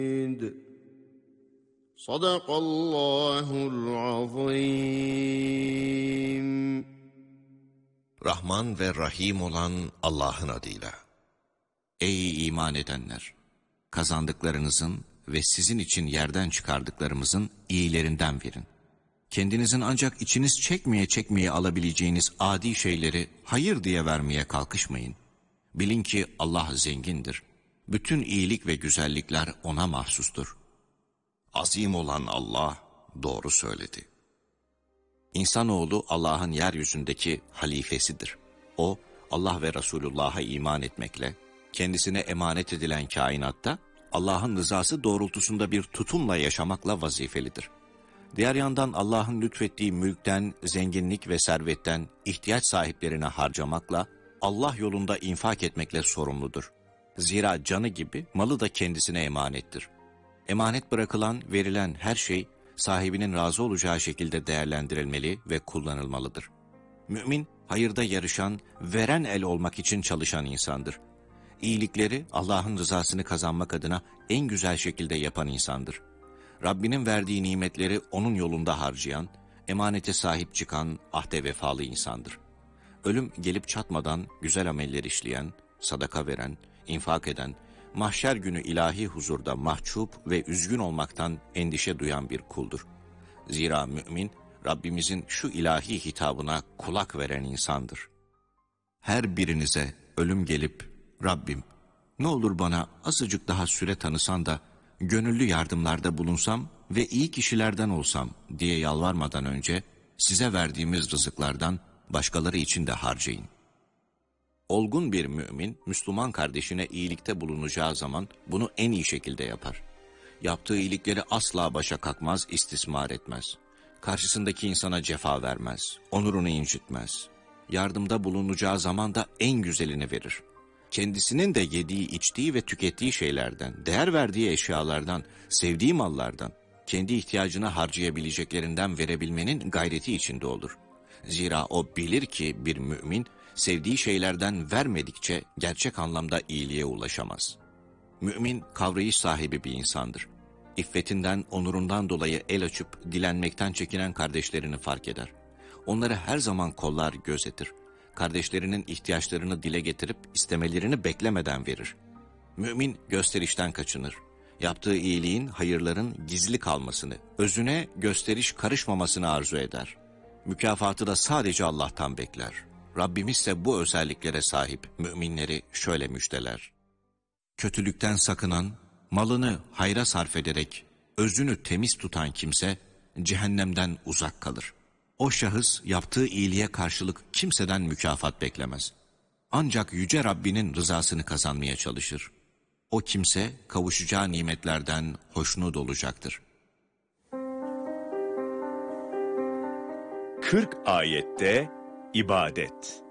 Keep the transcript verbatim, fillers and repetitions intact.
Sadakallahul azim. Rahman ve Rahim olan Allah'ın adıyla. Ey iman edenler! Kazandıklarınızın ve sizin için yerden çıkardıklarımızın iyilerinden verin. Kendinizin ancak içiniz çekmeye çekmeye alabileceğiniz adi şeyleri hayır diye vermeye kalkışmayın. Bilin ki Allah zengindir. Bütün iyilik ve güzellikler O'na mahsustur. Azim olan Allah doğru söyledi. İnsanoğlu Allah'ın yeryüzündeki halifesidir. O, Allah ve Resulullah'a iman etmekle, kendisine emanet edilen kainatta Allah'ın rızası doğrultusunda bir tutumla yaşamakla vazifelidir. Diğer yandan Allah'ın lütfettiği mülkten, zenginlik ve servetten ihtiyaç sahiplerine harcamakla, Allah yolunda infak etmekle sorumludur. Zira canı gibi malı da kendisine emanettir. Emanet bırakılan, verilen her şey, sahibinin razı olacağı şekilde değerlendirilmeli ve kullanılmalıdır. Mümin, hayırda yarışan, veren el olmak için çalışan insandır. İyilikleri Allah'ın rızasını kazanmak adına en güzel şekilde yapan insandır. Rabbinin verdiği nimetleri O'nun yolunda harcayan, emanete sahip çıkan, ahde vefalı insandır. Ölüm gelip çatmadan güzel ameller işleyen, sadaka veren, infak eden, mahşer günü ilahi huzurda mahcup ve üzgün olmaktan endişe duyan bir kuldur. Zira mümin, Rabbimizin şu ilahi hitabına kulak veren insandır. Her birinize ölüm gelip, Rabbim, ne olur bana azıcık daha süre tanısan da, gönüllü yardımlarda bulunsam ve iyi kişilerden olsam diye yalvarmadan önce, size verdiğimiz rızıklardan başkaları için de harcayın. Olgun bir mümin, Müslüman kardeşine iyilikte bulunacağı zaman bunu en iyi şekilde yapar. Yaptığı iyilikleri asla başa kalkmaz, istismar etmez. Karşısındaki insana cefa vermez, onurunu incitmez. Yardımda bulunacağı zaman da en güzelini verir. Kendisinin de yediği, içtiği ve tükettiği şeylerden, değer verdiği eşyalardan, sevdiği mallardan, kendi ihtiyacına harcayabileceklerinden verebilmenin gayreti içinde olur. Zira o bilir ki bir mümin, sevdiği şeylerden vermedikçe gerçek anlamda iyiliğe ulaşamaz. Mümin, kavrayış sahibi bir insandır. İffetinden, onurundan dolayı el açıp dilenmekten çekinen kardeşlerini fark eder. Onları her zaman kollar, gözetir. Kardeşlerinin ihtiyaçlarını dile getirip istemelerini beklemeden verir. Mümin gösterişten kaçınır. Yaptığı iyiliğin, hayırların gizli kalmasını, özüne gösteriş karışmamasını arzu eder. Mükafatı da sadece Allah'tan bekler. Rabbimiz ise bu özelliklere sahip müminleri şöyle müjdeler. Kötülükten sakınan, malını hayra sarf ederek özünü temiz tutan kimse cehennemden uzak kalır. O şahıs yaptığı iyiliğe karşılık kimseden mükafat beklemez. Ancak Yüce Rabbinin rızasını kazanmaya çalışır. O kimse kavuşacağı nimetlerden hoşnut olacaktır. kırk ayette ibadet.